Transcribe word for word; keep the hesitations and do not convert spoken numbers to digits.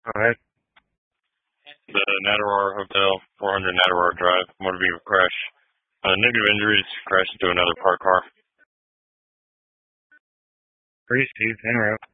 Go ahead. The Natteror Hotel, four hundred Natteror Drive, motor vehicle crash. Uh, negative injuries, crashed into another parked car. Three, Steve, en route.